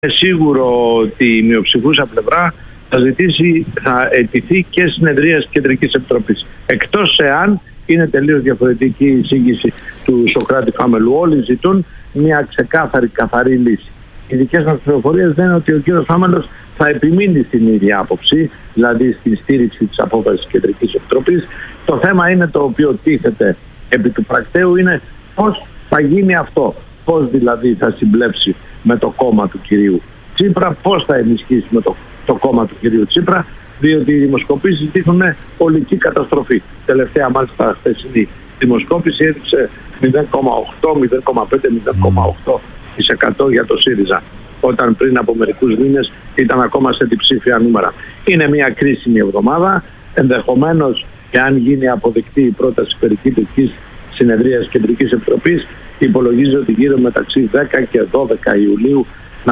Σίγουρο ότι η μειοψηφούσα πλευρά θα αιτηθεί και συνεδρίας Κεντρικής Επιτροπής. Εκτός εάν είναι τελείως διαφορετική η σύγχυση του Σωκράτη Φάμελου. Όλοι ζητούν μια καθαρή λύση. Οι δικές μας πληροφορίες λένε ότι ο κύριος Φάμελος θα επιμείνει στην ίδια άποψη, δηλαδή στην στήριξη της απόφασης της Κεντρικής Επιτροπής. Το θέμα είναι το οποίο τίθεται επί του πρακτέου, είναι πώς θα γίνει αυτό. Πώς δηλαδή θα συμπλέψει με το κόμμα του κυρίου Τσίπρα, πώς θα ενισχύσει με το κόμμα του κυρίου Τσίπρα, διότι οι δημοσκοπήσεις δείχνουν ολική καταστροφή. Τελευταία μάλιστα χθεσινή δημοσκόπηση έδειξε 0,8, 0,5, 0,8% για το ΣΥΡΙΖΑ, όταν πριν από μερικούς μήνες ήταν ακόμα σε διψήφια νούμερα. Είναι μια κρίσιμη εβδομάδα. Ενδεχομένως, εάν γίνει αποδεκτή η πρόταση περικυκλικής συνεδρίας Κεντρικής Επιτροπής, υπολογίζει ότι γύρω μεταξύ 10 και 12 Ιουλίου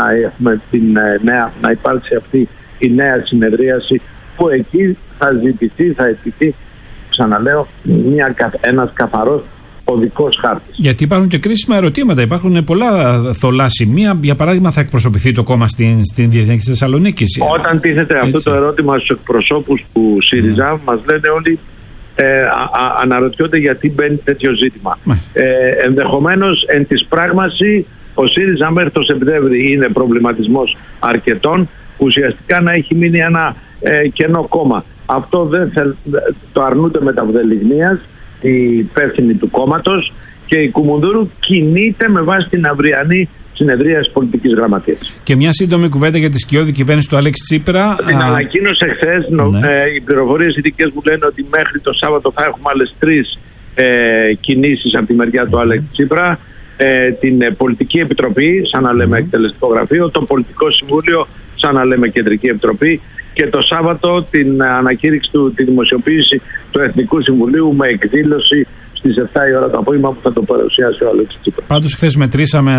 να υπάρξει αυτή η νέα συνεδρίαση, που εκεί θα αιτηθεί, ξαναλέω, ένας καθαρός οδικός χάρτης. Γιατί υπάρχουν και κρίσιμα ερωτήματα, υπάρχουν πολλά θολά σημεία. Για παράδειγμα, θα εκπροσωπηθεί το κόμμα στην Διεθνή της Θεσσαλονίκης? Όταν τίθεται αυτό το ερώτημα στους εκπροσώπους του ΣΥΡΙΖΑ, μας λένε όλοι, αναρωτιόνται γιατί μπαίνει τέτοιο ζήτημα. Ενδεχομένως, εν της πράγμαση, ο ΣΥΡΙΖΑ μέχρι το Σεπτέμβρη είναι προβληματισμός αρκετών, ουσιαστικά να έχει μείνει ένα κενό κόμμα. Αυτό το αρνούνται με τα βδελιγνίας οι υπεύθυνοι του κόμματος, και η Κουμουνδούρου κινείται με βάση την αυριανή συνεδρία της πολιτικής γραμματείας. Και μια σύντομη κουβέντα για τη σκιώδη κυβέρνηση του Αλέξη Τσίπρα. Την ανακοίνωσε χθες. Οι πληροφορίες ειδικές μου λένε ότι μέχρι το Σάββατο θα έχουμε άλλες 3 κινήσεις από τη μεριά του Αλέξη Τσίπρα. Την Πολιτική Επιτροπή, σαν να λέμε εκτελεστικό γραφείο, το Πολιτικό Συμβούλιο, σαν να λέμε Κεντρική Επιτροπή, και το Σάββατο την ανακήρυξη τη δημοσιοποίηση του Εθνικού Συμβουλίου με εκδήλωση στις 7 η ώρα το απόγευμα, που θα το παρουσιάσει ο Αλέξης Τσίπρας. Πάντως χθες μετρήσαμε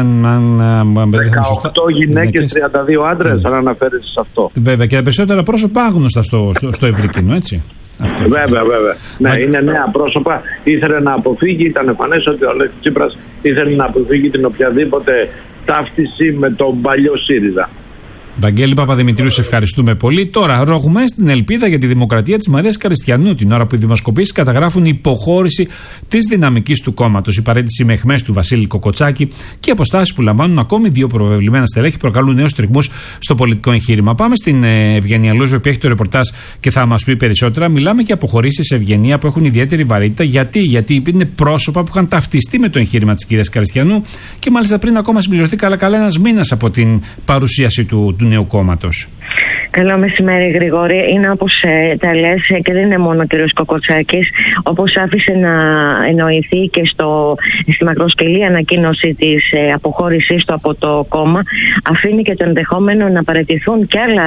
18 γυναίκες, 32 άντρες, αν αναφέρεσαι σε αυτό. Βέβαια, και τα περισσότερα πρόσωπα άγνωστα στο ευρύ κοινό, έτσι. Βέβαια. Ναι, είναι νέα πρόσωπα. Ήθελε να αποφύγει, ήταν εμφανές ότι ο Αλέξης Τσίπρας ήθελε να αποφύγει την οποιαδήποτε ταύτιση με τον παλιό ΣΥΡΙΖΑ. Βαγγέλη Παπαδημητρίου, σε ευχαριστούμε πολύ. Τώρα ρογούμε στην ελπίδα για τη δημοκρατία της Μαρίας Καριστιανού, την ώρα που οι δημοσκοπήσεις καταγράφουν υποχώρηση της δυναμικής του κόμματος. Η παραίτηση με αιχμές του Βασίλη Κοκοτσάκη και αποστάσεις που λαμβάνουν ακόμη 2 προβεβλημένα στελέχη προκαλούν νέους τριγμούς στο πολιτικό εγχείρημα. Πάμε στην Ευγενία Λούζο, που έχει το ρεπορτάζ και θα μας πει περισσότερα. Μιλάμε για αποχωρήσεις, Ευγενία, που έχουν ιδιαίτερη βαρύτητα. Γιατί είναι πρόσωπα που είχαν ταυτιστεί με το εγχείρημα της κυρίας Καριστιανού, και μάλιστα πριν ακόμα συμπληρωθεί καλά ένας μήνας από την παρουσίαση του νέου κόμματος. Καλό μεσημέρι, Γρηγόρη. Είναι όπως τα λες, και δεν είναι μόνο ο κ. Κοκοτσάκης. Όπως άφησε να εννοηθεί και στη μακροσκελή ανακοίνωση της αποχώρησής του από το κόμμα, αφήνει και το ενδεχόμενο να παραιτηθούν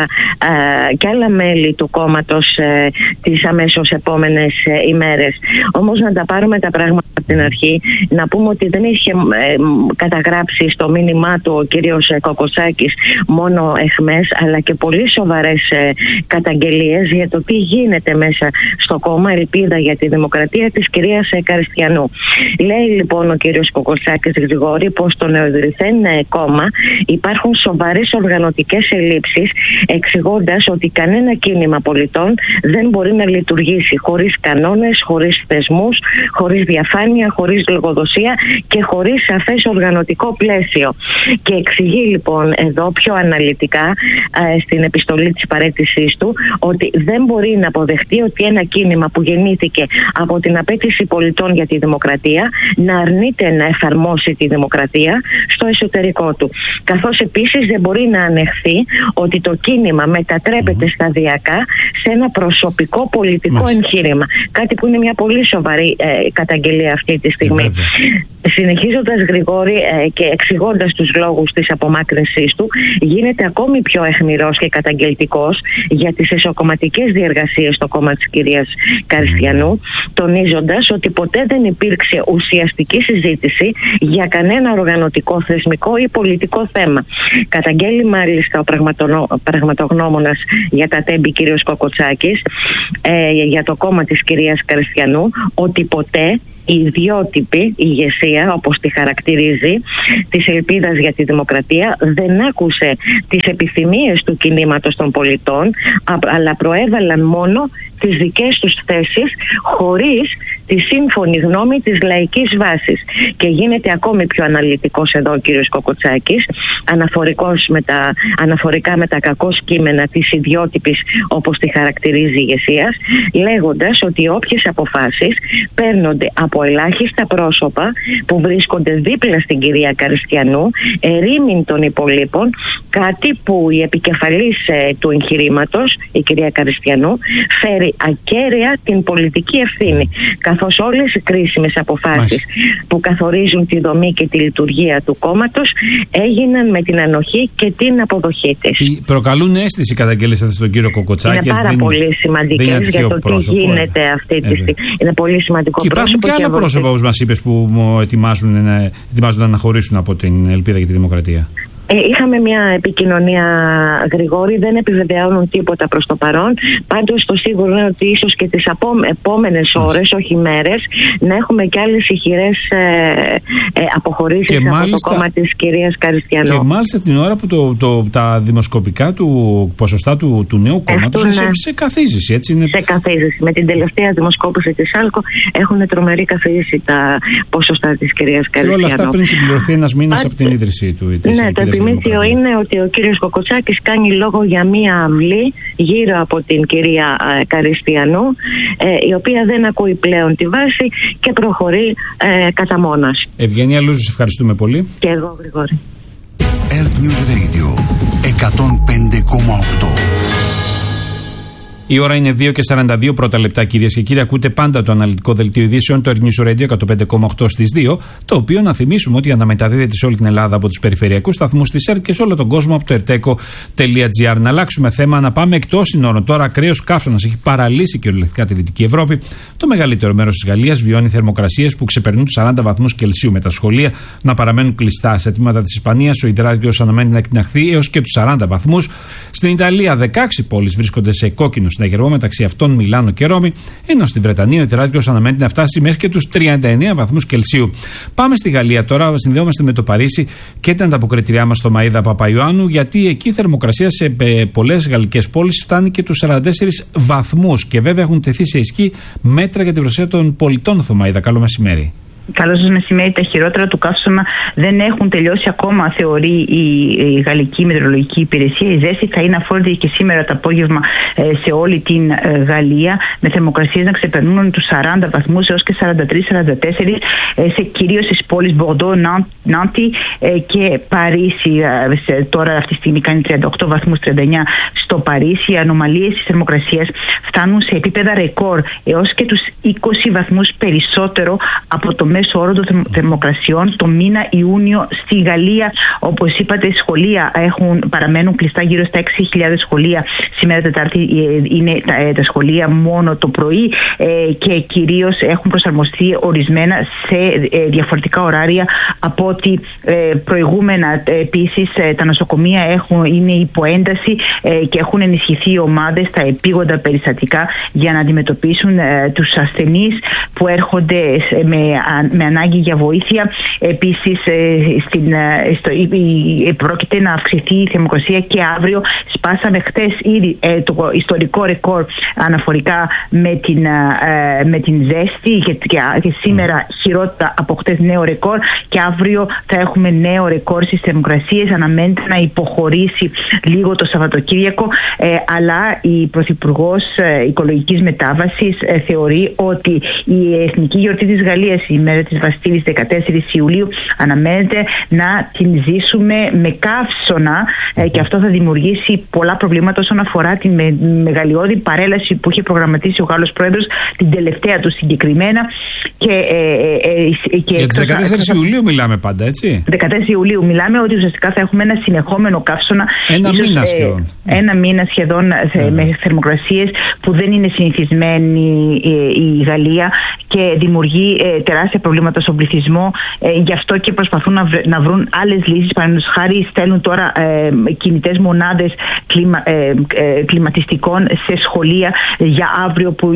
και άλλα μέλη του κόμματος τις αμέσως επόμενες ημέρες. Όμως, να τα πάρουμε τα πράγματα από την αρχή, να πούμε ότι δεν είχε καταγράψει στο μήνυμά του ο κ. Κοκοτσάκης μόνο αιχμές, αλλά και πολύ σοβαρές καταγγελίες για το τι γίνεται μέσα στο κόμμα Ελπίδα για τη Δημοκρατία της κυρίας Καριστιανού. Λέει λοιπόν ο κύριος Κοκοτσάκης, Γρηγόρη, πως στο νεοειδρυθέν κόμμα υπάρχουν σοβαρές οργανωτικές ελλείψεις, εξηγώντας ότι κανένα κίνημα πολιτών δεν μπορεί να λειτουργήσει χωρίς κανόνες, χωρίς θεσμούς, χωρίς διαφάνεια, χωρίς λογοδοσία και χωρίς σαφές οργανωτικό πλαίσιο. Και εξηγεί λοιπόν εδώ πιο αναλυτικά στην επιστολή της παραίτησής του ότι δεν μπορεί να αποδεχτεί ότι ένα κίνημα που γεννήθηκε από την απέτηση πολιτών για τη δημοκρατία να αρνείται να εφαρμόσει τη δημοκρατία στο εσωτερικό του. Καθώς επίσης δεν μπορεί να ανεχθεί ότι το κίνημα μετατρέπεται σταδιακά σε ένα προσωπικό πολιτικό εγχείρημα. Κάτι που είναι μια πολύ σοβαρή καταγγελία αυτή τη στιγμή. Συνεχίζοντας, Γρηγόρη, και εξηγώντας τους λόγους της απομάκρυνσής του, γίνεται ακόμη πιο αιχμηρός και καταγγελτικός για τις εσωκομματικές διεργασίες στο κόμμα της κυρίας Καριστιανού, τονίζοντας ότι ποτέ δεν υπήρξε ουσιαστική συζήτηση για κανένα οργανωτικό, θεσμικό ή πολιτικό θέμα. Καταγγέλει μάλιστα ο πραγματογνώμονας για τα τέμπη κ. Κοκοτσάκης για το κόμμα της κυρίας Καριστιανού ότι ποτέ η ιδιότυπη ηγεσία, όπως τη χαρακτηρίζει, της Ελπίδας για τη Δημοκρατία, δεν άκουσε τις επιθυμίες του κινήματος των πολιτών, αλλά προέβαλαν μόνο τις δικές τους θέσεις, χωρίς τη σύμφωνη γνώμη της λαϊκής βάσης. Και γίνεται ακόμη πιο αναλυτικός εδώ ο κύριος Κοκοτσάκης, αναφορικά με τα κακώς κείμενα της ιδιότυπης, όπως τη χαρακτηρίζει η ηγεσία, λέγοντας ότι όποιες αποφάσεις παίρνονται από ελάχιστα πρόσωπα που βρίσκονται δίπλα στην κυρία Καριστιανού, ερήμην των υπολείπων, κάτι που η επικεφαλής του εγχειρήματος, η κυρία Καριστιανού, φέρει ακέραια την πολιτική ευθύνη, καθώς όλες οι κρίσιμες αποφάσεις που καθορίζουν τη δομή και τη λειτουργία του κόμματος έγιναν με την ανοχή και την αποδοχή της. Προκαλούν αίσθηση καταγγελίες αυτές στον κύριο Κοκοτσάκη. Είναι πάρα πολύ σημαντικές για το τι γίνεται αυτή τη στιγμή. Είναι πολύ σημαντικό και πρόσωπο. Υπάρχουν και άλλα πρόσωπα, όπως μας είπες, που ετοιμάζονται να αναχωρήσουν από την Ελπίδα για τη Δημοκρατία. Είχαμε μια επικοινωνία, Γρηγόρη, δεν επιβεβαιώνουν τίποτα προς το παρόν. Πάντως το σίγουρο είναι ότι ίσως και τις επόμενες ώρες, όχι μέρες, να έχουμε και άλλες ηχηρές αποχωρήσεις από το κόμμα της κυρίας Καριστιανού. Και μάλιστα την ώρα που τα δημοσκοπικά του ποσοστά του νέου κόμματος σε καθίζηση, έτσι είναι. Σε καθίζηση. Με την τελευταία δημοσκόπηση της ΑΛΚΟ έχουν τρομερή καθίζηση τα ποσοστά της κυρίας Καριστιανού. Και όλα αυτά πριν συμπληρωθεί ένας μήνας από την ίδρυσή του. Το επιμήθειο είναι ότι ο κύριος Κοκοτσάκης κάνει λόγο για μία αυλή γύρω από την κυρία Καριστιανού, η οποία δεν ακούει πλέον τη βάση και προχωρεί κατά μόνας. Ευγενία Λούζου, ευχαριστούμε πολύ. Και εγώ, Γρηγόρη. Earth News Radio 105,8. Η ώρα είναι 2:42 πρώτα λεπτά, κυρίες και κύριοι. Ακούτε πάντα το αναλυτικό δελτίο ειδήσεων, το Earth News Radio 105,8 στις 2, το οποίο να θυμίσουμε ότι αναμεταδίδεται σε όλη την Ελλάδα από τους περιφερειακούς σταθμούς της ΕΡΤ και σε όλο τον κόσμο από το erteco.gr. Να αλλάξουμε θέμα, να πάμε εκτός συνόρων. Τώρα, ακραίος καύσωνας έχει παραλύσει κυριολεκτικά τη Δυτική Ευρώπη. Το μεγαλύτερο μέρος της Γαλλίας βιώνει θερμοκρασίες που ξεπερνούν τους 40 βαθμούς Κελσίου, με τα σχολεία να παραμένουν κλειστά. Σε τμήματα της Ισπανίας, ο υδράριος αναμένει να εκτιναχθεί έως και τους 40 βαθμούς. Στην Ιταλία, 16 πόλεις βρίσκονται σε κόκκινο συναγερμό, μεταξύ αυτών Μιλάνο και Ρώμη, ενώ στη Βρετανία ο υδράτιος αναμένει να φτάσει μέχρι και τους 39 βαθμούς Κελσίου. Πάμε στη Γαλλία τώρα, συνδεόμαστε με το Παρίσι και την ανταποκριτριά μας στο Μαΐδα Παπαϊωάννου, γιατί εκεί η θερμοκρασία σε πολλές γαλλικές πόλεις φτάνει και τους 44 βαθμούς και βέβαια έχουν τεθεί σε ισχύ μέτρα για την προστασία των πολιτών. Θωμαΐδα, καλό μεσημέρι. Καλό σας μεσημέρι. Τα χειρότερα του καύσωνα δεν έχουν τελειώσει ακόμα, θεωρεί η Γαλλική Μετεωρολογική Υπηρεσία. Η ζέστη θα είναι αφόρητη και σήμερα το απόγευμα σε όλη την Γαλλία, με θερμοκρασίες να ξεπερνούν τους 40 βαθμούς έως και 43-44 κυρίως στις πόλεις Μπορντό, Νάντι και Παρίσι. Τώρα αυτή τη στιγμή κάνει 38 βαθμούς, 39 στο Παρίσι. Οι ανομαλίες της θερμοκρασίας φτάνουν σε επίπεδα ρεκόρ έως και τους 20 βαθμούς περισσότερο από το μέσο όρο των θερμοκρασιών το μήνα Ιούνιο στη Γαλλία. Όπως είπατε, σχολεία παραμένουν κλειστά, γύρω στα 6.000 σχολεία. Σήμερα Τετάρτη είναι τα σχολεία μόνο το πρωί και κυρίως έχουν προσαρμοστεί ορισμένα σε διαφορετικά ωράρια από ό,τι προηγούμενα. Επίσης, τα νοσοκομεία είναι υπό ένταση και έχουν ενισχυθεί οι ομάδες στα επίγοντα περιστατικά για να αντιμετωπίσουν τους ασθενείς που έρχονται με ανάγκη για βοήθεια. Επίσης, πρόκειται να αυξηθεί η θερμοκρασία και αύριο. Σπάσαμε χτες ήδη το ιστορικό ρεκόρ αναφορικά με την ζέστη και σήμερα χειρότερα από χτες νέο ρεκόρ και αύριο θα έχουμε νέο ρεκόρ στις θερμοκρασίες. Αναμένεται να υποχωρήσει λίγο το Σαββατοκύριακο, αλλά η Πρωθυπουργός Οικολογικής Μετάβασης θεωρεί ότι η Εθνική Γιορτή της Γαλλίας, η μέρα της Βαστίλης 14 Ιουλίου, αναμένεται να την ζήσουμε με καύσωνα και αυτό θα δημιουργήσει πολλά προβλήματα όσον αφορά τη μεγαλειώδη παρέλαση που είχε προγραμματίσει ο Γάλλος Πρόεδρος, την τελευταία του συγκεκριμένα. Για τις 14 Ιουλίου μιλάμε πάντα, έτσι. 14 Ιουλίου μιλάμε ότι ουσιαστικά θα έχουμε ένα συνεχόμενο καύσωνα. Ένα μήνα σχεδόν με θερμοκρασίες που δεν είναι συνηθισμένη η Γαλλία και δημιουργεί τεράστια προβλήματα στον πληθυσμό. Γι' αυτό και προσπαθούν να βρουν άλλες λύσεις. Παραδείγματος χάρη, στέλνουν τώρα κινητές μονάδες κλιματιστικών σε σχολεία για αύριο, που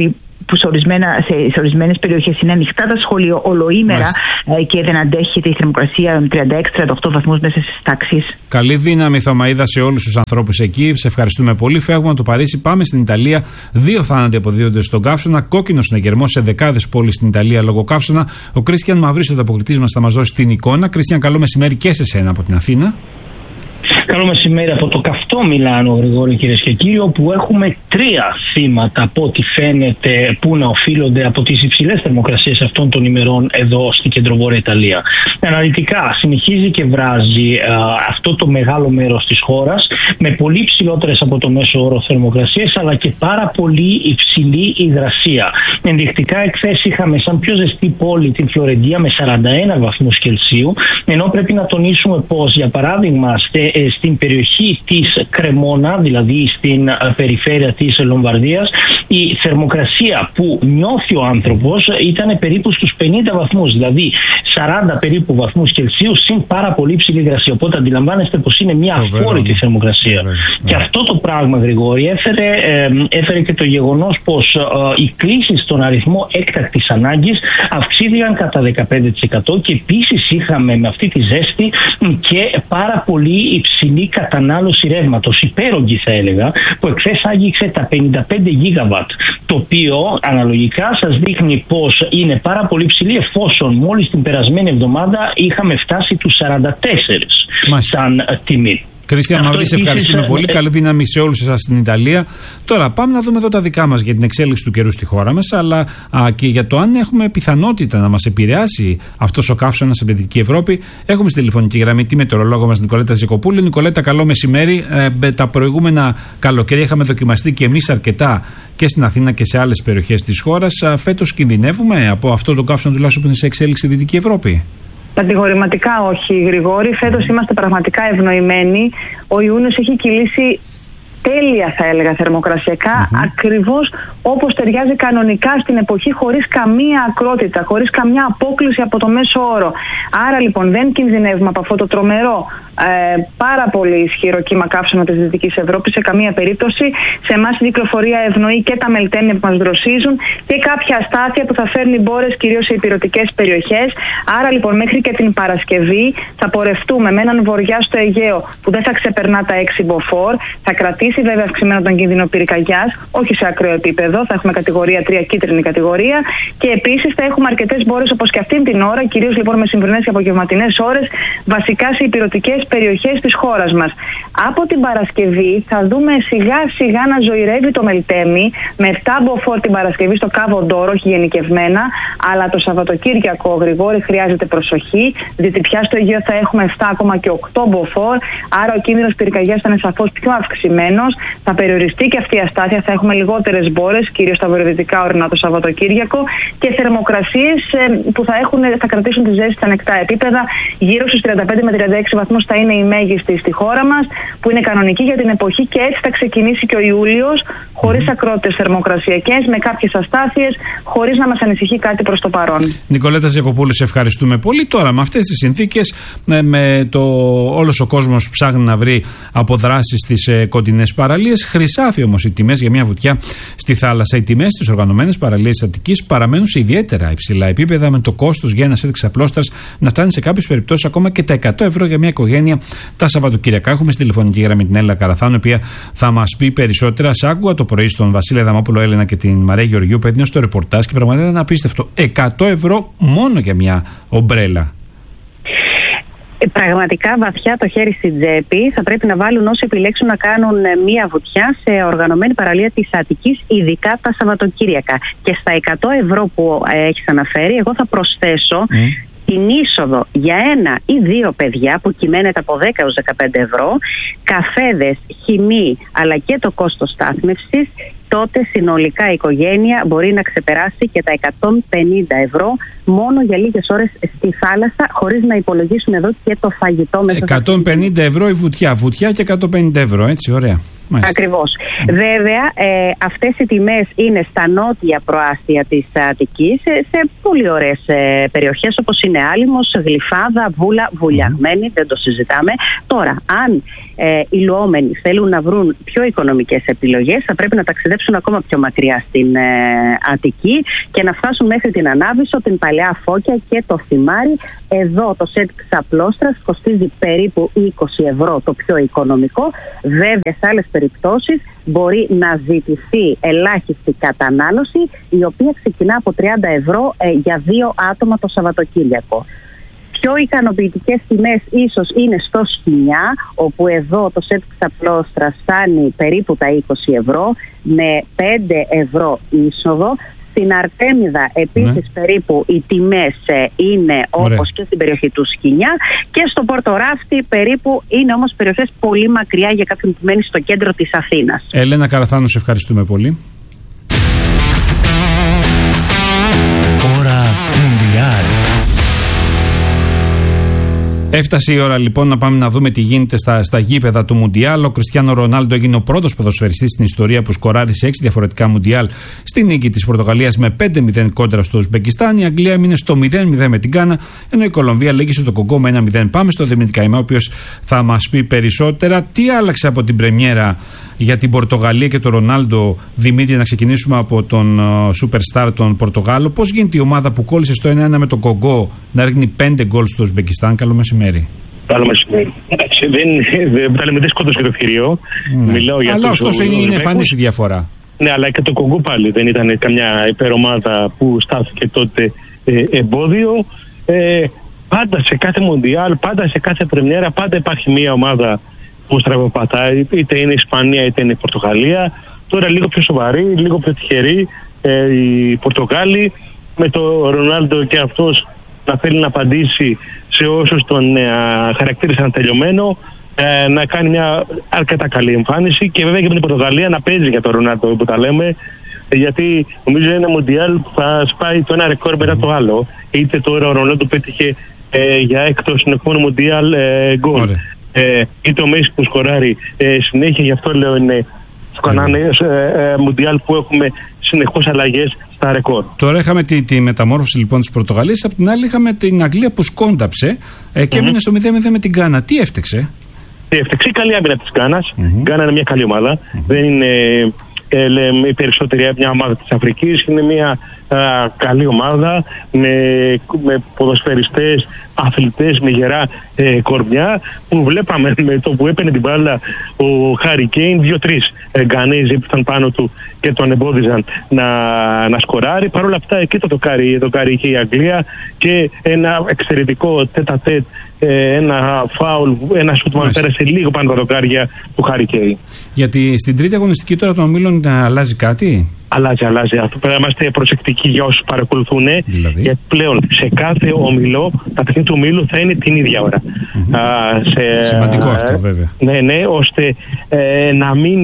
που σε ορισμένες περιοχές είναι ανοιχτά τα σχολεία ολοήμερα και δεν αντέχεται η θερμοκρασία με 36-38 βαθμούς μέσα στις τάξεις. Καλή δύναμη, Θωμαΐδα, σε όλους τους ανθρώπους εκεί. Σε ευχαριστούμε πολύ. Φεύγουμε από το Παρίσι, πάμε στην Ιταλία. 2 θάνατοι αποδίδονται στον καύσωνα. Κόκκινο συναγερμός σε δεκάδες πόλεις στην Ιταλία λόγω καύσωνα. Ο Κρίστιαν Μαυρής, ο ανταποκριτής μας, θα μας δώσει την εικόνα. Κρίστιαν, καλό μεσημέρι και σε σένα από την Αθήνα. Καλό μεσημέρι από το καυτό Μιλάνο, Γρηγόρη, κυρίες και κύριοι, όπου έχουμε 3 θύματα από ό,τι φαίνεται που να οφείλονται από τις υψηλές θερμοκρασίες αυτών των ημερών εδώ στην κεντροβόρεια Ιταλία. Αναλυτικά συνεχίζει και βράζει αυτό το μεγάλο μέρος της χώρας με πολύ ψηλότερες από το μέσο όρο θερμοκρασίες, αλλά και πάρα πολύ υψηλή υγρασία. Ενδεικτικά εχθές είχαμε σαν πιο ζεστή πόλη την Φλωρεντία με 41 βαθμούς Κελσίου, ενώ πρέπει να τονίσουμε πως, για παράδειγμα, στην περιοχή της Κρεμόνα, δηλαδή στην περιφέρεια της Λομβαρδίας, η θερμοκρασία που νιώθει ο άνθρωπος ήταν περίπου στους 50 βαθμούς, δηλαδή 40 περίπου βαθμούς Κελσίου συν πάρα πολύ ψηλή υγρασία. Οπότε αντιλαμβάνεστε πως είναι μια αφόρητη θερμοκρασία. Και αυτό το πράγμα, Γρηγόρη, έφερε και το γεγονός πως οι κλήσεις στον αριθμό έκτακτης ανάγκης αυξήθηκαν κατά 15% και επίσης είχαμε με αυτή τη ζέστη και πάρα πολύ υψηλή κατανάλωση ρεύματος, υπέρογγη θα έλεγα, που εχθές άγγιξε τα 55 γίγαβατ, το οποίο αναλογικά σας δείχνει πως είναι πάρα πολύ ψηλή, εφόσον μόλις την περασμένη εβδομάδα είχαμε φτάσει τους 44 σαν τιμή. Κρίστιαν Μαυρή, σε ευχαριστούμε πολύ. Καλή δύναμη σε όλους εσάς στην Ιταλία. Τώρα πάμε να δούμε εδώ τα δικά μας για την εξέλιξη του καιρού στη χώρα μας, αλλά και για το αν έχουμε πιθανότητα να μας επηρεάσει αυτός ο καύσωνας στην Δυτική Ευρώπη. Έχουμε στη τηλεφωνική γραμμή τη μετεωρολόγο μας Νικολέτα Ζεκοπούλου. Νικολέτα, καλό μεσημέρι. Τα προηγούμενα καλοκαίρια είχαμε δοκιμαστεί και εμείς αρκετά και στην Αθήνα και σε άλλες περιοχές της χώρας. Φέτος κινδυνεύουμε από αυτό το καύσωνο τουλάχιστον που είναι σε εξέλιξη στη Δυτική Ευρώπη? Κατηγορηματικά όχι, Γρηγόρη. Φέτος είμαστε πραγματικά ευνοημένοι. Ο Ιούνιος έχει κυλήσει τέλεια, θα έλεγα, θερμοκρασιακά, ακριβώς όπως ταιριάζει κανονικά στην εποχή, χωρίς καμία ακρότητα, χωρίς καμιά απόκληση από το μέσο όρο. Άρα λοιπόν δεν κινδυνεύουμε από αυτό το τρομερό, πάρα πολύ ισχυρό κύμα καύσωνα της Δυτικής Ευρώπης σε καμία περίπτωση. Σε εμάς η κυκλοφορία ευνοεί και τα μελτέμια που μας δροσίζουν και κάποια αστάθεια που θα φέρνει μπόρες κυρίως σε ηπειρωτικές περιοχές. Άρα λοιπόν μέχρι και την Παρασκευή θα πορευτούμε με έναν βορειά στο Αιγαίο που δεν θα ξεπερνά τα 6 μποφόρ, θα κρατήσει βέβαια αυξημένο τον κίνδυνο πυρκαγιάς, όχι σε ακραίο επίπεδο, θα έχουμε κατηγορία 3, κίτρινη κατηγορία, και επίσης θα έχουμε αρκετές μπόρες όπως και αυτήν την ώρα, κυρίως λοιπόν μεσημβρινές και απογευματινές ώρες, βασικά σε ηπειρωτικές περιοχές της χώρας μας. Από την Παρασκευή θα δούμε σιγά σιγά να ζωηρεύει το μελτέμι με 7 μποφόρ την Παρασκευή στο Κάβο Ντόρο, όχι γενικευμένα, αλλά το Σαββατοκύριακο, Γρηγόρη, χρειάζεται προσοχή, διότι πια στο Αιγαίο θα έχουμε 7 ακόμα και 8 μποφόρ, άρα ο κίνδυνος πυρκαγιάς θα είναι σαφώς πιο αυξημένος. Θα περιοριστεί και αυτή η αστάθεια, θα έχουμε λιγότερες μπόρες, κυρίως στα βορειοδυτικά ορεινά το Σαββατοκύριακο, και θερμοκρασίες που θα κρατήσουν τη ζέστη στα ανεκτά επίπεδα. Γύρω στους 35 με 36 βαθμούς θα είναι η μέγιστη στη χώρα μας, που είναι κανονική για την εποχή, και έτσι θα ξεκινήσει και ο Ιούλιος, χωρίς ακρότητες θερμοκρασιακές, με κάποιες αστάθειες, χωρίς να μας ανησυχεί κάτι προς το παρόν. Νικολέτα Ζεκοπούλου, σε ευχαριστούμε πολύ. Τώρα, με αυτές τις συνθήκες, με όλος ο κόσμος ψάχνει να βρει αποδράσεις στις κοντινές παραλίες. Χρυσάφι όμως οι τιμές για μια βουτιά στη θάλασσα. Οι τιμές στις οργανωμένες παραλίες της Αττικής παραμένουν σε ιδιαίτερα υψηλά επίπεδα, με το κόστος για ένα σετ ξαπλώστρας να φτάνει σε κάποιες περιπτώσεις ακόμα και τα 100 ευρώ για μια οικογένεια τα Σαββατοκύριακα. Έχουμε στη τηλεφωνική γραμμή την Έλληνα Καραθάνου, η οποία θα μας πει περισσότερα. Σ' άκουγα το πρωί στον Βασίλη Αδαμόπουλο Έλενα και την Μαρία Γεωργίου που έδινε στο ρεπορτάζ και πραγματικά ήταν απίστευτο. 100 ευρώ μόνο για μια ομπρέλα. Πραγματικά βαθιά το χέρι στην τσέπη θα πρέπει να βάλουν όσοι επιλέξουν να κάνουν μία βουτιά σε οργανωμένη παραλία της Αττικής, ειδικά τα Σαββατοκύριακα. Και στα 100 ευρώ που έχεις αναφέρει, εγώ θα προσθέσω την είσοδο για 1 ή 2 παιδιά που κυμαίνεται από 10 έως 15 ευρώ, καφέδες, χυμή, αλλά και το κόστος στάθμευσης. Τότε συνολικά η οικογένεια μπορεί να ξεπεράσει και τα 150 ευρώ μόνο για λίγες ώρες στη θάλασσα, χωρίς να υπολογίσουν εδώ και το φαγητό μέσα. 150 ευρώ η βουτιά. Βουτιά και 150 ευρώ, έτσι, ωραία. Ακριβώς. Βέβαια, αυτές οι τιμές είναι στα νότια προάστια της Αττικής, σε πολύ ωραίες περιοχές όπως είναι Άλυμος, Γλυφάδα, Βούλα, Βουλιαγμένη, δεν το συζητάμε. Τώρα, αν οι λουόμενοι θέλουν να βρουν πιο οικονομικές επιλογές, θα πρέπει να ταξιδέψουν ταξιδέψουν ακόμα πιο μακριά στην Αττική και να φτάσουν μέχρι την Ανάβησο, την Παλαιά Φώκια και το Θυμάρι. Εδώ το σετ ξαπλώστρας κοστίζει περίπου 20 ευρώ, το πιο οικονομικό. Βέβαια, σε άλλες περιπτώσεις μπορεί να ζητηθεί ελάχιστη κατανάλωση, η οποία ξεκινά από 30 ευρώ για 2 άτομα το Σαββατοκύριακο. Πιο ικανοποιητικές τιμές ίσως είναι στο Σκοινιά, όπου εδώ το σετ ξαπλώστρας φτάνει περίπου τα 20 ευρώ με 5 ευρώ είσοδο. Στην Αρτέμιδα επίσης περίπου οι τιμές είναι όπως και στην περιοχή του Σκοινιά, και στο Πορτοράφτη περίπου είναι όμως περιοχές πολύ μακριά για κάποιον που μένει στο κέντρο της Αθήνας. Έλενα Καραθάνου, σε ευχαριστούμε πολύ. Ώρα Μουντιάλ. Έφτασε η ώρα λοιπόν να πάμε να δούμε τι γίνεται στα γήπεδα του Μουντιάλ. Ο Κριστιάνο Ρονάλντο έγινε ο πρώτος ποδοσφαιριστής στην ιστορία που σκοράρει σε 6 διαφορετικά Μουντιάλ στη νίκη της Πορτογαλίας με 5-0 κόντρα στο Ουσμπεκιστάν. Η Αγγλία έμεινε στο 0-0 με την Γκάνα, ενώ η Κολομβία λύγησε το Κογκό με 1-0. Πάμε στο Δημήτρη Καημά, ο οποίος θα μας πει περισσότερα. Τι άλλαξε από την πρεμιέρα για την Πορτογαλία και τον Ρονάλντο? Δημήτρη, να ξεκινήσουμε από τον Superstar, τον Πορτογάλο. Πώς γίνεται η ομάδα που κόλλησε στο 1-1 με τον Κογκό να ρίχνει 5 γκολ στο Ουσμπεκιστάν? Καλό μεσημέρι. Καλό μεσημέρι. Δεν βγάλαμε δύσκολο και το θηρίο. Αλλά ωστόσο είναι εμφανής η διαφορά. Ναι, αλλά και το Κογκό πάλι δεν ήταν καμιά υπερομάδα που στάθηκε τότε εμπόδιο. Πάντα σε κάθε Μουντιάλ, πάντα σε κάθε πρεμιέρα, πάντα υπάρχει μια ομάδα που στραβοπατάει, είτε είναι η Ισπανία είτε είναι η Πορτογαλία. Τώρα λίγο πιο σοβαρή, λίγο πιο τυχερή οι Πορτογάλοι, με το Ρονάλντο και αυτός να θέλει να απαντήσει σε όσους τον χαρακτήρισαν τελειωμένο, να κάνει μια αρκετά καλή εμφάνιση, και βέβαια και με την Πορτογαλία να παίζει για τον Ρονάλντο που τα λέμε, γιατί νομίζω είναι ένα Μουντιάλ που θα σπάει το ένα ρεκόρ μετά το άλλο. Είτε τώρα ο Ρονάλντο πέτυχε για έκτο συνεχόμενο Μουντιάλ γκολ, είτε ο Μέση που σκοράρει συνέχεια. Γι' αυτό λέω είναι Μουντιάλ που έχουμε συνεχώς αλλαγές στα ρεκόρ. Τώρα είχαμε τη μεταμόρφωση λοιπόν της Πορτογαλίας, απ' την άλλη είχαμε την Αγγλία που σκόνταψε και έμεινε στο 0-0 με την Γκάνα. Τι έφτεξε? Η καλή άμυνα της Γκάνας. Η Γκάνα είναι μια καλή ομάδα. Δεν είναι η περισσότερη μια ομάδα της Αφρικής. Είναι μια καλή ομάδα με ποδοσφαιριστές, αθλητές με γερά κορμιά, που βλέπαμε με το που έπαιρνε την μπάλα ο Χάρι Κέιν, 2-3 Γκανέζοι που ήταν πάνω του και τον εμπόδιζαν να σκοράρει. Παρ' όλα αυτά εκεί το δοκάρει και η Αγγλία, και ένα εξαιρετικό τέτα-τέτ, ένα φάουλ, ένα σουτ που πέρασε λίγο πάνω τα δοκάρια του Χάρι Κέιν. Γιατί στην τρίτη αγωνιστική τώρα των ομίλων αλλάζει κάτι? Αλλάζει. Αυτό πρέπει να είμαστε προσεκτικοί για όσους παρακολουθούν. Δηλαδή? Γιατί πλέον σε κάθε όμιλο, τα παιχνίδια του ομίλου θα είναι την ίδια ώρα. Σημαντικό αυτό βέβαια. Ναι, ώστε να μην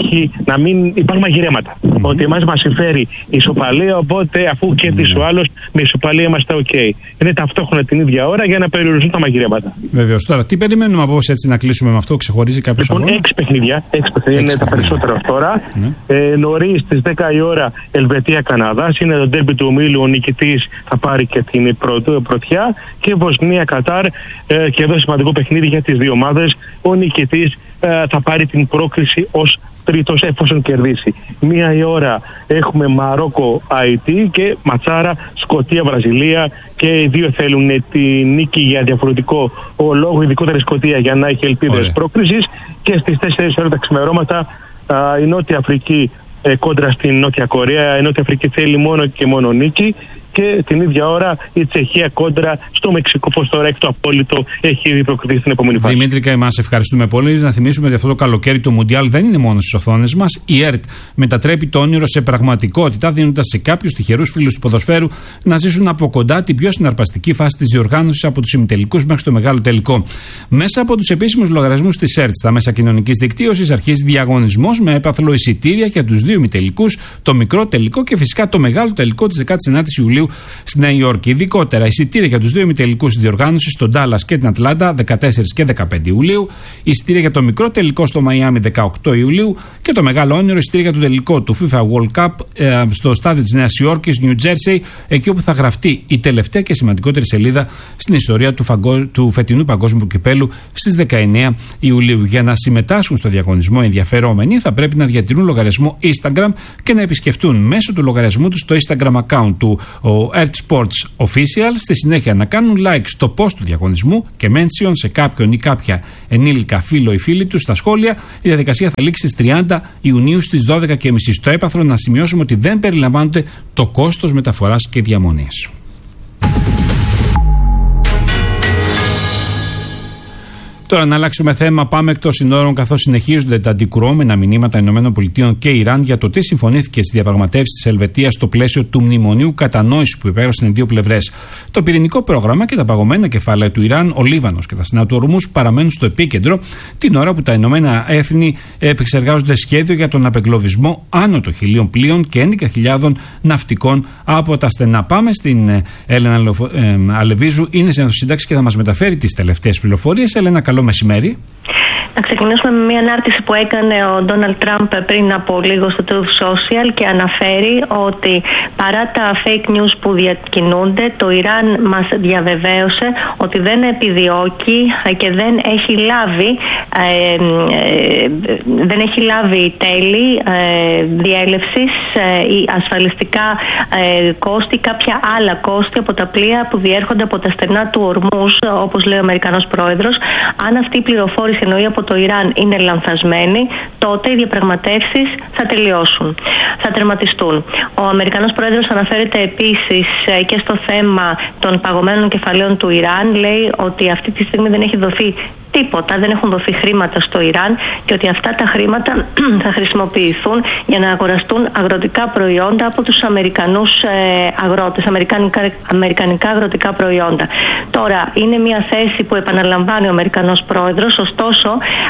υπάρχουν μαγειρέματα. Ότι εμάς μας συμφέρει η ισοπαλία, οπότε αφού κέρδισε ο άλλος, με ισοπαλία είμαστε OK. Είναι ταυτόχρονα την ίδια ώρα για να περιοριστούν τα μαγειρέματα. Βεβαίως. Τώρα, τι περιμένουμε από έτσι να κλείσουμε με αυτό? Ξεχωρίζει κάποιο αγώνα? Λοιπόν, 6 παιχνίδια είναι τα περισσότερα τώρα. Νωρίς στις 10 η ώρα Ελβετία-Καναδάς, είναι το ντέρμπι του ομίλου. Ο νικητής θα πάρει και την πρωτιά, και Βοσνία-Κατάρ, και εδώ σημαντικό παιχνίδι για τις δύο ομάδες. Ο νικητής θα πάρει την πρόκριση ως τρίτος εφόσον κερδίσει. 1 η ώρα έχουμε Μαρόκο-Αϊτή και ματσάρα Σκωτία-Βραζιλία, και οι δύο θέλουν τη νίκη για διαφορετικό λόγο, ειδικότερα η Σκωτία για να έχει ελπίδες πρόκρισης. Και στις 4 ώρα τα ξημερώματα η Νότια Αφρική κόντρα στην Νότια Κορέα. Η Νότια Αφρική θέλει μόνο και μόνο νίκη, και την ίδια ώρα η Τσεχία κόντρα στο Μεξικό, πως τώρα έχει το απόλυτο, έχει ήδη προκριθεί στην επόμενη φάση. Δημήτρη Καημά, σε ευχαριστούμε πολύ. Να θυμίσουμε ότι αυτό το καλοκαίρι το Μουντιάλ δεν είναι μόνο στις οθόνες μας. Η ΕΡΤ μετατρέπει το όνειρο σε πραγματικότητα, δίνοντας σε κάποιους τυχερούς φίλους του ποδοσφαίρου να ζήσουν από κοντά την πιο συναρπαστική φάση της διοργάνωσης, από τους ημιτελικούς μέχρι το μεγάλο τελικό. Μέσα από τους επίσημους λογαριασμούς της ΕΡΤ στα μέσα κοινωνικής δικτύωσης αρχίζει διαγωνισμός με έπαθλο εισιτήρια για τους δύο ημιτελικούς, το μικρό τελικό και φυσικά το μεγάλο τελικό της 19ης Ιουλίου στη Νέα Υόρκη. Ειδικότερα, εισιτήρια για τους δύο ημιτελικούς διοργάνωσης στον Ντάλλας και την Ατλάντα 14 και 15 Ιουλίου, εισιτήρια για το μικρό τελικό στο Μαϊάμι 18 Ιουλίου και το μεγάλο όνειρο εισιτήρια για το τελικό του FIFA World Cup στο στάδιο της Νέας Υόρκης, New Jersey, εκεί όπου θα γραφτεί η τελευταία και σημαντικότερη σελίδα στην ιστορία του φετινού παγκόσμιου κυπέλου στις 19 Ιουλίου. Για να συμμετάσχουν στο διαγωνισμό οι ενδιαφερόμενοι θα πρέπει να διατηρούν λογαριασμό Instagram και να επισκεφτούν μέσω του λογαριασμού του το Instagram account του Earth Sports Official. Στη συνέχεια να κάνουν like στο post του διαγωνισμού και mention σε κάποιον ή κάποια ενήλικα φίλο ή φίλη του στα σχόλια. Η διαδικασία θα λήξει στις 30 Ιουνίου στις 12.30. Στο έπαθρο να σημειώσουμε ότι δεν περιλαμβάνονται το κόστος μεταφοράς και διαμονής. Τώρα να αλλάξουμε θέμα, πάμε εκτός συνόρων, καθώς συνεχίζονται τα αντικρουόμενα μηνύματα ΗΠΑ και Ιράν για το τι συμφωνήθηκε στις διαπραγματεύσεις της Ελβετίας στο πλαίσιο του μνημονίου κατανόησης που υπέγραψαν οι δύο πλευρές. Το πυρηνικό πρόγραμμα και τα παγωμένα κεφάλαια του Ιράν, ο Λίβανος και τα στενά του Ορμούζ παραμένουν στο επίκεντρο, την ώρα που τα Ηνωμένα Έθνη επεξεργάζονται σχέδιο για τον απεγκλωβισμό άνω των 1.000 πλοίων και 11.000 ναυτικών από τα στενά. Πάμε στην Έλενα Αλεβίζου, είναι συντάξη και θα μας μεταφέρει τις τελευταίες πληροφορίες. Έλενα, καλό μεσημέρι. Να ξεκινήσουμε με μια ανάρτηση που έκανε ο Ντόναλντ Τραμπ πριν από λίγο στο Truth Social και αναφέρει ότι παρά τα fake news που διακινούνται, το Ιράν μας διαβεβαίωσε ότι δεν επιδιώκει και δεν έχει λάβει τέλη διέλευσης ή ασφαλιστικά κόστη, κάποια άλλα κόστη από τα πλοία που διέρχονται από τα στενά του Ορμούζ, όπως λέει ο Αμερικανός πρόεδρος. Αν αυτή η πληροφόρηση εννοεί από το Ιράν είναι λανθασμένη, τότε οι διαπραγματεύσεις θα τελειώσουν, θα τερματιστούν. Ο Αμερικανός πρόεδρος αναφέρεται επίσης και στο θέμα των παγωμένων κεφαλαίων του Ιράν. Λέει ότι αυτή τη στιγμή δεν έχει δοθεί τίποτα, δεν έχουν δοθεί χρήματα στο Ιράν και ότι αυτά τα χρήματα θα χρησιμοποιηθούν για να αγοραστούν αγροτικά προϊόντα από τους Αμερικανούς αγρότες, αμερικανικά αγροτικά προϊόντα. Τώρα, είναι μια θέση που επαναλαμβάνει ο Αμερικανός πρόεδρος, ωστόσο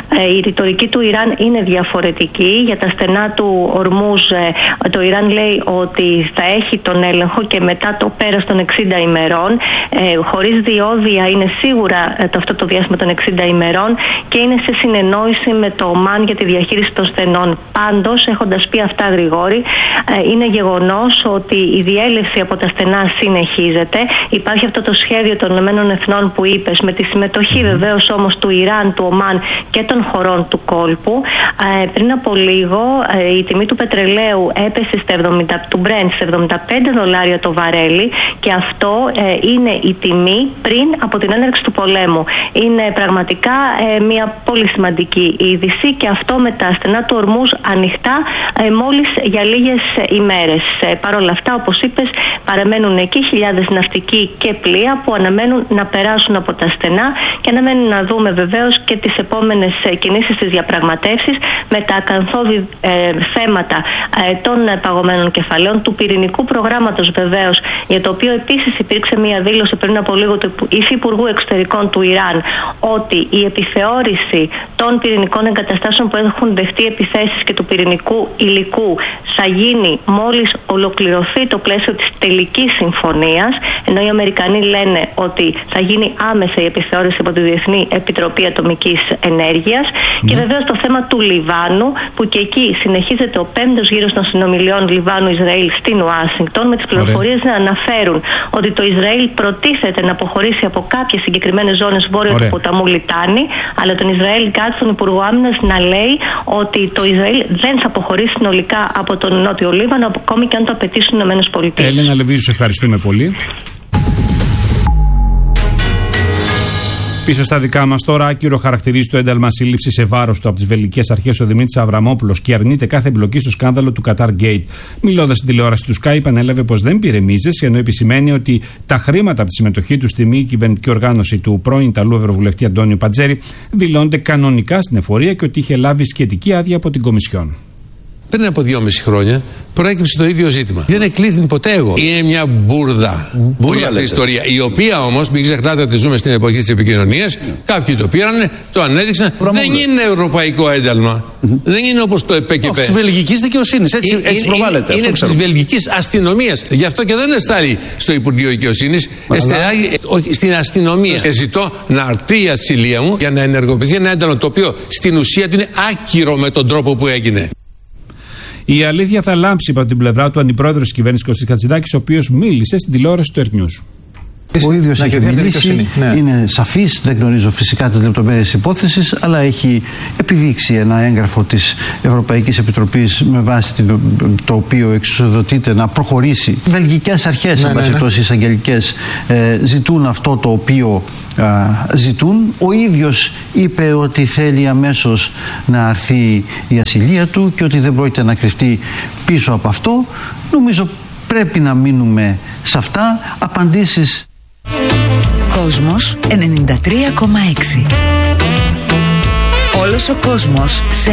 η ρητορική του Ιράν είναι διαφορετική. Για τα στενά του Ορμούζ το Ιράν λέει ότι θα έχει τον έλεγχο και μετά το πέρας των 60 ημερών, χωρίς διόδια είναι σίγουρα αυτό το διάστημα των 60 ημερών και είναι σε συνεννόηση με το ΟΜΑΝ για τη διαχείριση των στενών. Πάντως, έχοντας πει αυτά, Γρηγόρη, είναι γεγονός ότι η διέλευση από τα στενά συνεχίζεται. Υπάρχει αυτό το σχέδιο των ΗΕ που είπες, με τη συμμετοχή βεβαίως όμως του Ιράν, του ΟΜΑΝ και των χωρών του κόλπου. Πριν από λίγο η τιμή του πετρελαίου έπεσε του Brent σε $75 το βαρέλι και αυτό είναι η τιμή πριν από την έναρξη του πολέμου. Είναι πραγματικά μια πολύ σημαντική είδηση και αυτό με τα στενά του Ορμούζ ανοιχτά μόλις για λίγες ημέρες. Παρ' όλα αυτά, όπως είπες, παραμένουν εκεί χιλιάδες ναυτικοί και πλοία που αναμένουν να περάσουν από τα στενά και αναμένουν να δούμε βεβαίως και τις επόμενες κινήσεις της διαπραγματεύσεις με τα ακαθόδη θέματα των παγωμένων κεφαλαίων, του πυρηνικού προγράμματος βεβαίως, για το οποίο επίσης υπήρξε μια δήλωση πριν από λίγο του Υφυπουργού Εξωτερικών του Ιράν ότι η επιθεώρηση των πυρηνικών εγκαταστάσεων που έχουν δεχτεί επιθέσεις και του πυρηνικού υλικού θα γίνει μόλις ολοκληρωθεί το πλαίσιο της τελικής συμφωνίας, ενώ οι Αμερικανοί λένε ότι θα γίνει άμεσα η επιθεώρηση από τη Διεθνή Επιτροπή Ατομικής Ενέργειας. Και βεβαίως το θέμα του Λιβάνου, που και εκεί συνεχίζεται ο 5ος γύρος των συνομιλιών Λιβάνου-Ισραήλ στην Ουάσιγκτον, με τις πληροφορίες να αναφέρουν ότι το Ισραήλ προτίθεται να αποχωρήσει από κάποιες συγκεκριμένες ζώνες βόρεια του ποταμού Λιτάνη, αλλά τον Ισραήλ Γκάτς, τον Υπουργό Άμυνας, να λέει ότι το Ισραήλ δεν θα αποχωρήσει συνολικά από τον Νότιο Λίβανο, ακόμη και αν το απαιτήσουν οι ΗΠΑ. Έλενα Λεβίζου, σε ευχαριστούμε πολύ. Πίσω στα δικά μας τώρα, άκυρο χαρακτηρίζει το ένταλμα σύλληψη σε βάρος του από τις βελγικές αρχές ο Δημήτρης Αβραμόπουλος και αρνείται κάθε εμπλοκή στο σκάνδαλο του Qatar Gate. Μιλώντας στην τηλεόραση του Sky, επανέλαβε πως δεν πήρε μίζες, ενώ επισημαίνει ότι τα χρήματα από τη συμμετοχή του στη μη κυβερνητική οργάνωση του πρώην Ιταλού Ευρωβουλευτή Αντώνιο Πατζέρη δηλώνονται κανονικά στην εφορία και ότι είχε λάβει σχετική άδεια από την Κομισιόν. Πριν από 2,5 χρόνια προέκυψε το ίδιο ζήτημα. Δεν εκλήθην ποτέ εγώ. Είναι μια μπουρδα όλη αυτή η ιστορία. Η οποία όμως, μην ξεχνάτε ότι ζούμε στην εποχή της επικοινωνίας. Κάποιοι το πήραν, το ανέδειξαν. Δεν είναι ευρωπαϊκό ένταλμα. Δεν είναι όπως το ΕΠΚΠ. Της βελγικής δικαιοσύνης. Έτσι προβάλλεται. Είναι της βελγικής αστυνομίας. Γι' αυτό και δεν εστάλει στο Υπουργείο Δικαιοσύνης. Εστάλει στην αστυνομία. Και ζητώ να αρθεί η ασυλία μου για να ενεργοποιηθεί ένα ένταλμα το οποίο στην ουσία του είναι άκυρο με τον τρόπο που έγινε. Η αλήθεια θα λάμψει από την πλευρά του αντιπρόεδρου της κυβέρνησης Κωστής Χατζηδάκης, ο οποίος μίλησε στην τηλεόραση του Earth. Ο ίδιος έχει μιλήσει, είναι σαφής, δεν γνωρίζω φυσικά τις λεπτομέρειες της υπόθεσης, αλλά έχει επιδείξει ένα έγγραφο της Ευρωπαϊκής Επιτροπής με βάση το οποίο εξουσιοδοτείται να προχωρήσει. Οι βελγικές αρχές, εν πάση περιπτώσει εισαγγελικές, ζητούν αυτό το οποίο ζητούν. Ο ίδιος είπε ότι θέλει αμέσως να αρθεί η ασυλία του και ότι δεν πρόκειται να κρυφτεί πίσω από αυτό. Νομίζω πρέπει να μείνουμε σε αυτά. Απαντήσεις. Κόσμος 93,6. Όλος ο κόσμος σε